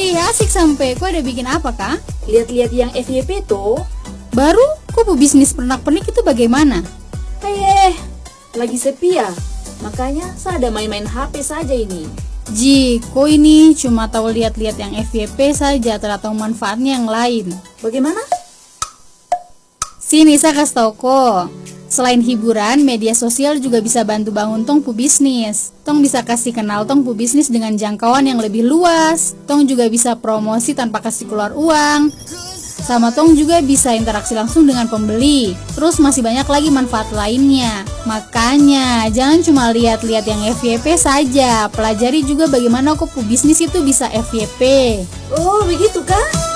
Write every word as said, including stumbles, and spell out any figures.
Wih, asik sampai. Kau ada bikin apa, Kak? Lihat-lihat yang F Y P tuh. Baru? Kok bisnis pernak-pernik itu bagaimana? Eh, lagi sepi ya. Makanya saya ada main-main H P saja ini. Ji, kok ini cuma tahu lihat-lihat yang F Y P saja, tidak tahu manfaatnya yang lain. Bagaimana? Sini saya kasih tau kok. Selain hiburan, media sosial juga bisa bantu bangun tong pu bisnis. Tong bisa kasih kenal tong pu bisnis dengan jangkauan yang lebih luas. Tong juga bisa promosi tanpa kasih keluar uang. Sama tong juga bisa interaksi langsung dengan pembeli. Terus masih banyak lagi manfaat lainnya. Makanya jangan cuma lihat-lihat yang F Y P saja. Pelajari juga bagaimana kok pu bisnis itu bisa F Y P. Oh, begitu kah?